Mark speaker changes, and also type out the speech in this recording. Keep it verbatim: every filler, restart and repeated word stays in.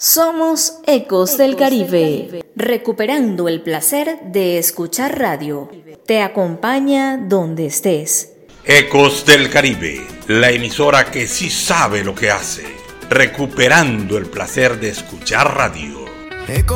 Speaker 1: Somos Ecos del Caribe, recuperando el placer de escuchar radio. Te acompaña donde estés.
Speaker 2: Ecos del Caribe, la emisora que sí sabe lo que hace, recuperando el placer de escuchar radio.